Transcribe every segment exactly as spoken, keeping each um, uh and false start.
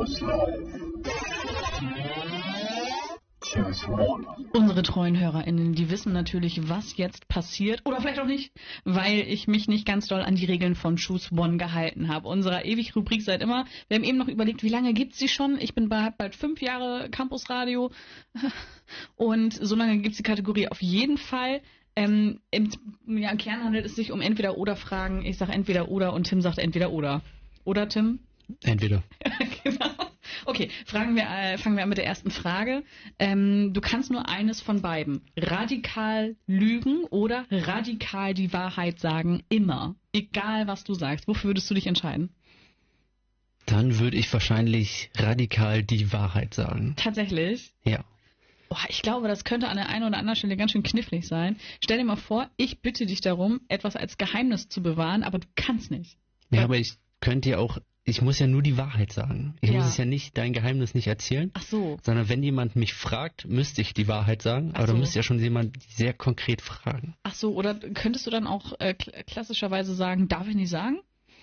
Campus Live. Choose one. Unsere treuen HörerInnen, die wissen natürlich, was jetzt passiert, oder vielleicht auch nicht, weil ich mich nicht ganz doll an die Regeln von Choose One gehalten habe. Unserer ewig Rubrik seit immer. Wir haben eben noch überlegt, wie lange gibt's sie schon? Ich bin bald, bald fünf Jahre Campus Radio und so lange gibt's die Kategorie auf jeden Fall. Ähm, im, ja, im Kern handelt es sich um Entweder-Oder-Fragen. Ich sage Entweder-Oder und Tim sagt Entweder-Oder. Oder, Tim? Entweder. Genau. Okay, fragen wir, äh, fangen wir an mit der ersten Frage. Ähm, du kannst nur eines von beiden. Radikal lügen oder radikal die Wahrheit sagen, immer. Egal, was du sagst. Wofür würdest du dich entscheiden? Dann würde ich wahrscheinlich radikal die Wahrheit sagen. Tatsächlich? Ja. Boah, ich glaube, das könnte an der einen oder anderen Stelle ganz schön knifflig sein. Stell dir mal vor, ich bitte dich darum, etwas als Geheimnis zu bewahren, aber du kannst nicht. Ja, aber ich könnte ja auch, ich muss ja nur die Wahrheit sagen. Ich Ja. muss es ja nicht, dein Geheimnis nicht erzählen. Ach so. Sondern wenn jemand mich fragt, müsste ich die Wahrheit sagen. Ach Aber so. da müsste ja schon jemand sehr konkret fragen. Ach so, oder könntest du dann auch äh, kl- klassischerweise sagen, darf ich nicht sagen?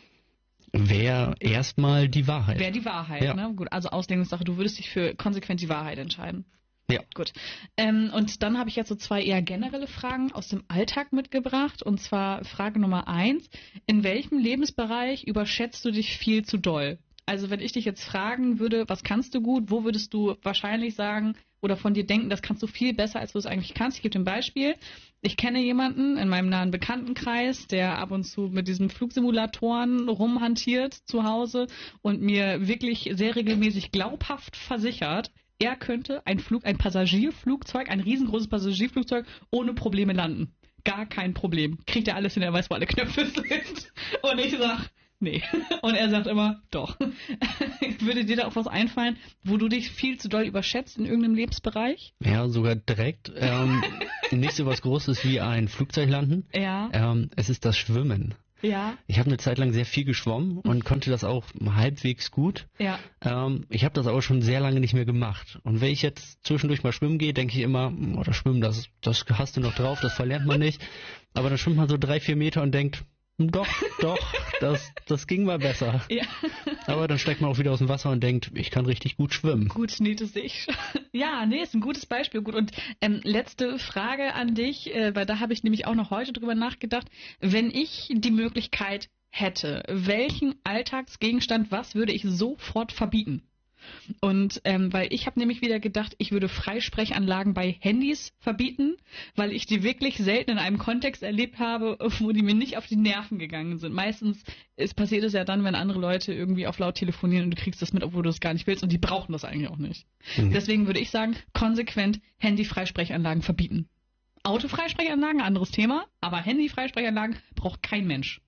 Wäre erstmal die Wahrheit. Wäre die Wahrheit, Ja. ne? Gut, also Auslegungssache, du würdest dich für konsequent die Wahrheit entscheiden. Ja. Gut. Ähm, und dann habe ich jetzt so zwei eher generelle Fragen aus dem Alltag mitgebracht. Und zwar Frage Nummer eins. In welchem Lebensbereich überschätzt du dich viel zu doll? Also wenn ich dich jetzt fragen würde, was kannst du gut, wo würdest du wahrscheinlich sagen oder von dir denken, das kannst du viel besser, als du es eigentlich kannst? Ich gebe dir ein Beispiel. Ich kenne jemanden in meinem nahen Bekanntenkreis, der ab und zu mit diesen Flugsimulatoren rumhantiert zu Hause und mir wirklich sehr regelmäßig glaubhaft versichert, er könnte ein Flug, ein Passagierflugzeug, ein riesengroßes Passagierflugzeug ohne Probleme landen. Gar kein Problem. Kriegt er alles hin, er weiß, wo alle Knöpfe sind. Und ich sag, nee. Und er sagt immer, doch. Würde dir da auch was einfallen, wo du dich viel zu doll überschätzt in irgendeinem Lebensbereich? Ja, sogar direkt. Ähm, nicht so was Großes wie ein Flugzeug landen. Ja. Ähm, es ist das Schwimmen. Ja. Ich habe eine Zeit lang sehr viel geschwommen und konnte das auch halbwegs gut. Ja. Ähm, ich habe das aber schon sehr lange nicht mehr gemacht. Und wenn ich jetzt zwischendurch mal schwimmen gehe, denke ich immer, oh, das Schwimmen, das, das hast du noch drauf, das verlernt man nicht. Aber dann schwimmt man so drei, vier Meter und denkt, doch, doch, das, das ging mal besser. Ja. Aber dann steigt man auch wieder aus dem Wasser und denkt, ich kann richtig gut schwimmen. Gut, nee, das sehe ich schon. Ja, nee, ist ein gutes Beispiel. Gut, und ähm, letzte Frage an dich, äh, weil da habe ich nämlich auch noch heute drüber nachgedacht. Wenn ich die Möglichkeit hätte, welchen Alltagsgegenstand, was würde ich sofort verbieten? Und ähm, weil ich habe nämlich wieder gedacht, ich würde Freisprechanlagen bei Handys verbieten, weil ich die wirklich selten in einem Kontext erlebt habe, wo die mir nicht auf die Nerven gegangen sind. Meistens ist, passiert es ja dann, wenn andere Leute irgendwie auf laut telefonieren und du kriegst das mit, obwohl du es gar nicht willst und die brauchen das eigentlich auch nicht. Mhm. Deswegen würde ich sagen, konsequent Handy-Freisprechanlagen verbieten. Autofreisprechanlagen, anderes Thema, aber Handy-Freisprechanlagen braucht kein Mensch.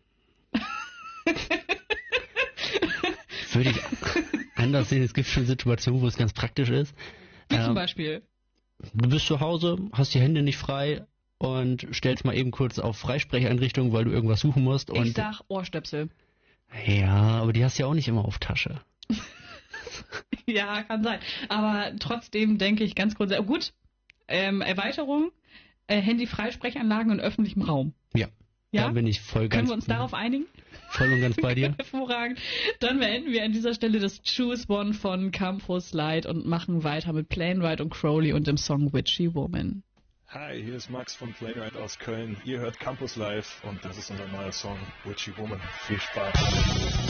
Würde ich anders sehen, es gibt schon Situationen, wo es ganz praktisch ist. Wie zum Ähm, Beispiel. Du bist zu Hause, hast die Hände nicht frei und stellst mal eben kurz auf Freisprecheinrichtung, weil du irgendwas suchen musst. Ich Und sag Ohrstöpsel. ja, aber die hast du ja auch nicht immer auf Tasche. Ja, kann sein. Aber trotzdem denke ich ganz kurz, gut, ähm, Erweiterung, äh, Handy-Freisprechanlagen in öffentlichem Raum. Ja, Ja? da bin ich voll Können ganz, wir uns darauf einigen? voll und ganz bei dir. Hervorragend. Dann beenden wir an dieser Stelle das Choose One von Campus Light und machen weiter mit Plainwright und Crowley und dem Song Witchy Woman. Hi, hier ist Max von Playwright aus Köln. Ihr hört Campus Live und das ist unser neuer Song Witchy Woman. Viel Spaß.